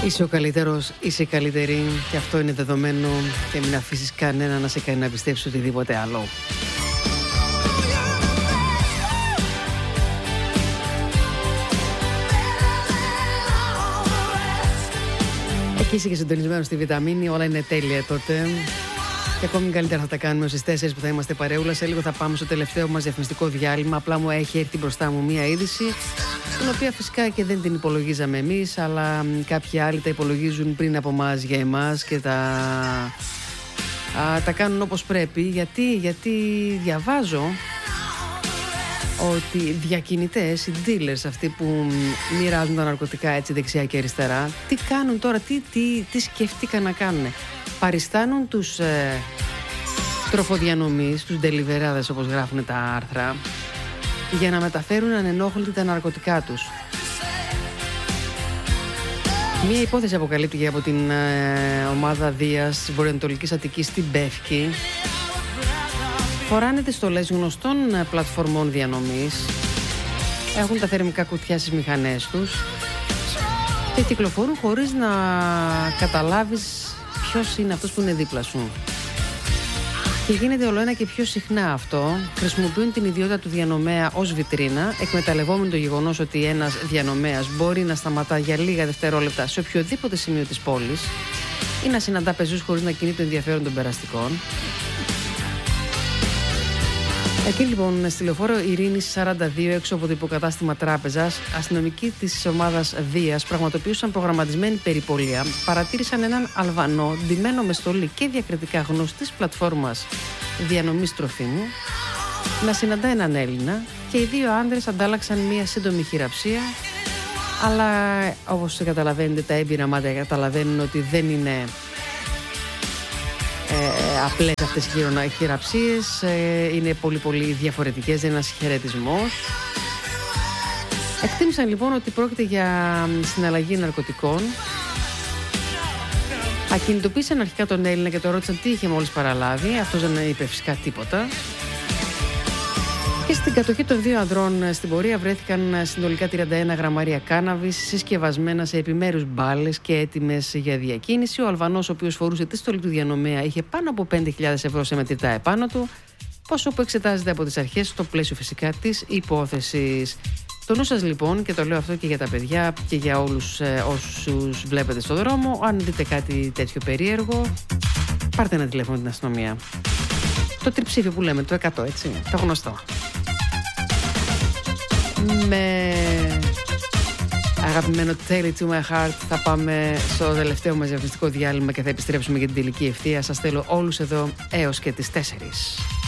Είσαι ο καλύτερος, είσαι η καλύτερη και αυτό είναι δεδομένο και μην αφήσεις κανένα να σε κάνει να πιστέψει οτιδήποτε άλλο. Εκεί είσαι και συντονισμένος στη Βιταμίνη, όλα είναι τέλεια τότε. Και ακόμη καλύτερα θα τα κάνουμε στις 4 που θα είμαστε παρεούλα. Σε λίγο θα πάμε στο τελευταίο μας διαφημιστικό διάλειμμα. Απλά μου έχει έρθει μπροστά μου μία είδηση, την οποία φυσικά και δεν την υπολογίζαμε εμείς, αλλά κάποιοι άλλοι τα υπολογίζουν πριν από εμάς για εμάς και τα κάνουν όπως πρέπει. Γιατί διαβάζω ότι διακινητές, οι dealers αυτοί που μοιράζουν τα ναρκωτικά έτσι δεξιά και αριστερά, τι κάνουν τώρα, τι σκεφτήκαν να κάνουν. Παριστάνουν τους τροφοδιανομείς, τους ντελιβεράδες όπως γράφουν τα άρθρα, για να μεταφέρουν ανενόχλητα τα ναρκωτικά τους. Μία υπόθεση αποκαλύπτηκε από την ομάδα Δίας της Βορειοανατολικής Αττικής στην Πεύκη. Φοράνε τις στολές γνωστών πλατφορμών διανομής, έχουν τα θερμικά κουτιά στις μηχανές τους και κυκλοφορούν χωρίς να καταλάβεις ποιος είναι αυτός που είναι δίπλα σου. Και γίνεται όλο ένα και πιο συχνά αυτό. Χρησιμοποιούν την ιδιότητα του διανομέα ως βιτρίνα, εκμεταλλευόμενοι το γεγονός ότι ένας διανομέας μπορεί να σταματά για λίγα δευτερόλεπτα σε οποιοδήποτε σημείο της πόλης ή να συναντά πεζούς χωρίς να κινεί το ενδιαφέρον των περαστικών. Εκεί λοιπόν στη λεωφόρο Ειρήνης 42, έξω από το υποκατάστημα Τράπεζας, αστυνομικοί της ομάδας Δίας πραγματοποιούσαν προγραμματισμένη περιπολία. Παρατήρησαν έναν Αλβανό ντυμένο με στολή και διακριτικά γνωστής πλατφόρμας διανομής τροφίμου να συναντά έναν Έλληνα και οι δύο άντρες αντάλλαξαν μία σύντομη χειραψία. Αλλά όπως καταλαβαίνετε, τα έμπειρα μάτια καταλαβαίνουν ότι δεν είναι απλές αυτές οι χειραψίες, είναι πολύ διαφορετικές, δεν είναι ένας χαιρετισμός. Εκτίμησαν λοιπόν ότι πρόκειται για συναλλαγή ναρκωτικών. Ακινητοποίησαν αρχικά τον Έλληνα και το ρώτησαν τι είχε μόλις παραλάβει. Αυτός δεν είπε φυσικά τίποτα. Και στην κατοχή των δύο ανδρών στην πορεία βρέθηκαν συνολικά 31 γραμμάρια κάναβης συσκευασμένα σε επιμέρους μπάλες και έτοιμες για διακίνηση. Ο Αλβανός, ο οποίος φορούσε τη στολή του διανομέα, είχε πάνω από 5.000 ευρώ σε μετρητά επάνω του, ποσό που εξετάζεται από τις αρχές στο πλαίσιο φυσικά της υπόθεσης. Το νου σας λοιπόν, και το λέω αυτό και για τα παιδιά και για όλους όσους βλέπετε στον δρόμο, αν δείτε κάτι τέτοιο περίεργο, πάρτε ένα τηλέφωνο την αστυνομία. Το τριψήφιο που λέμε, το 100, έτσι, το γνωστό. Με αγαπημένο Tell It To My Heart θα πάμε στο τελευταίο μας διαφημιστικό διάλειμμα και θα επιστρέψουμε για την τελική ευθεία. Σας θέλω όλους εδώ έως και τις 4.